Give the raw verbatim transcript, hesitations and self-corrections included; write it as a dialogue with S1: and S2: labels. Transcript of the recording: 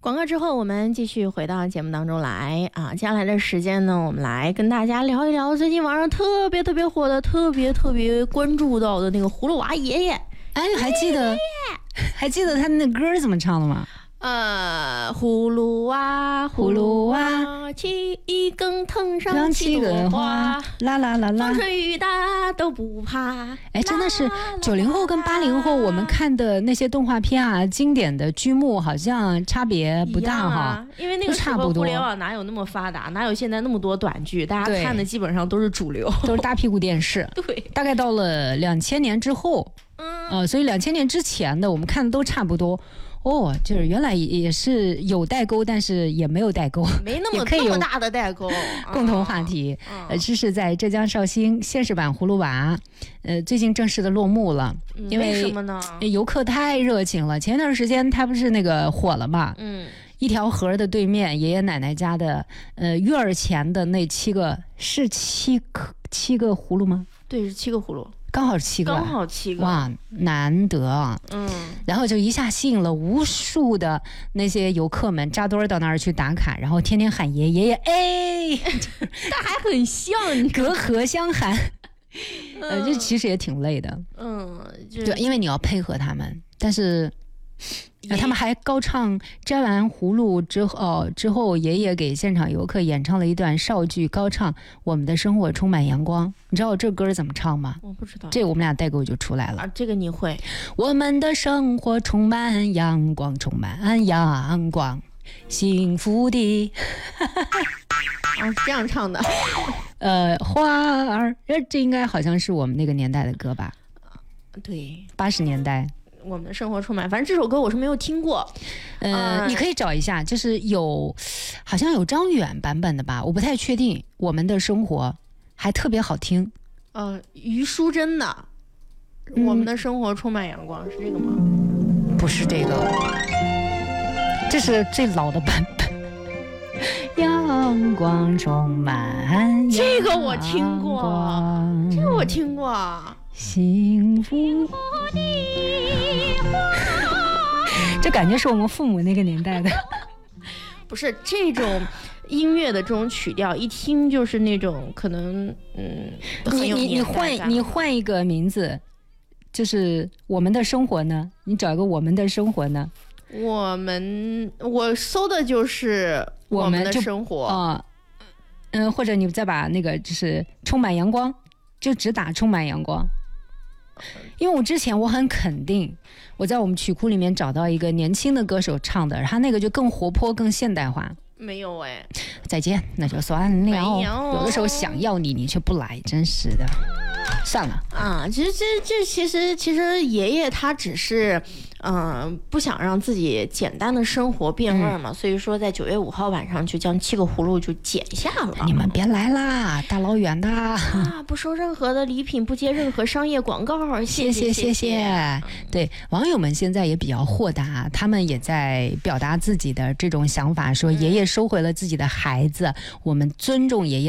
S1: 广告之后，我们继续回到节目当中来啊！接下来的时间呢，我们来跟大家聊一聊最近网上特别特别火的、特别特别关注到的那个葫芦娃爷爷。
S2: 哎，还记得爷爷还记得他那歌怎么唱的吗？
S1: 呃，葫芦娃，
S2: 葫芦娃，
S1: 七更藤上七朵花，
S2: 啦啦啦啦，
S1: 风吹雨打都不怕。
S2: 哎，真的是九零后跟八零后，我们看的那些动画片啊，经典的剧目好像差别不大哈、
S1: 啊，因为那个时候互联网哪有那么发达，哪有现在那么多短剧，大家看的基本上都是主流，
S2: 都是大屁股电视。
S1: 对，
S2: 大概到了两千年之后，嗯，呃，所以两千年之前的我们看的都差不多。哦，就是原来也是有代沟，但是也没有代沟，
S1: 没那么那么大的代沟。
S2: 共同话题，啊、呃，这是在浙江绍兴现实版葫芦娃，呃，最近正式的落幕了。
S1: 嗯、
S2: 因为
S1: 为什么呢？
S2: 游客太热情了。前段时间它不是那个火了嘛？
S1: 嗯，
S2: 一条河的对面，爷爷奶奶家的呃院儿前的那七个是七颗七个葫芦吗？
S1: 对，是七个葫芦。
S2: 刚好七个，
S1: 刚好七个，
S2: 哇，难得啊！
S1: 嗯，
S2: 然后就一下吸引了无数的那些游客们扎堆到那儿去打卡，然后天天喊爷爷爷，哎，
S1: 但还很像，
S2: 隔河相喊。呃，这其实也挺累的，
S1: 嗯，
S2: 对，因为你要配合他们，但是。呃、他们还高唱摘完葫芦之后、哦、之后爷爷给现场游客演唱了一段少剧高唱我们的生活充满阳光。你知道我这歌怎么唱吗？
S1: 我不知道，
S2: 这我们俩代沟就出来了
S1: 啊，这个你会。
S2: 我们的生活充满阳光，充满阳光，幸福的
S1: 啊，这样唱的
S2: 呃，花儿，这应该好像是我们那个年代的歌吧？
S1: 对，
S2: 八十年代
S1: 我们的生活充满，反正这首歌我是没有听过。
S2: 呃，呃你可以找一下，就是有，好像有张远版本的吧，我不太确定。我们的生活还特别好听。
S1: 呃，虞书珍的、嗯《我们的生活充满阳光》是这个吗？
S2: 不是这个，这是最老的版本。阳光充满，
S1: 这个我听过，这个我听过。
S2: 幸福的这感觉是我们父母那个年代的。
S1: 不是这种音乐的这种曲调，一听就是那种可能嗯，
S2: 你你你换你换一个名字，就是我们的生活呢？你找一个我们的生活呢？
S1: 我们我搜的就是我们的生活
S2: 啊，嗯、呃，或者你再把那个就是充满阳光，就只打充满阳光。因为我之前我很肯定我在我们曲库里面找到一个年轻的歌手唱的，他那个就更活泼更现代化。
S1: 没有哎，
S2: 再见那就算了。有的时候想要你你却不来，真是的，算了
S1: 啊。其实这这其实其实爷爷他只是嗯、呃、不想让自己简单的生活变味嘛、嗯、所以说在九月五号晚上就将七个葫芦就剪下了。
S2: 你们别来啦，大老远的
S1: 啊，不收任何的礼品，不接任何商业广告，谢谢谢谢。
S2: 对，网友们现在也比较豁达，他们也在表达自己的这种想法，说爷爷收回了自己的孩子，我们尊重爷爷